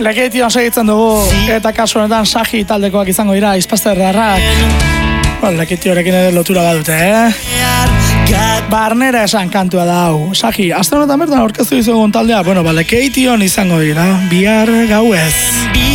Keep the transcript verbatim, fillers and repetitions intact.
Lekeition segitzen dugu, eta kasu honetan Saji taldekoak izango dira, izpazterrarrak. Bueno, Lekeitiorekin ere lotura badute, eh? Barnera esan kantua da hau. Saji, azte honetan bertan aurkeztu dizugun taldea, bueno, ba, Lekeition izango dira, bihar gauez.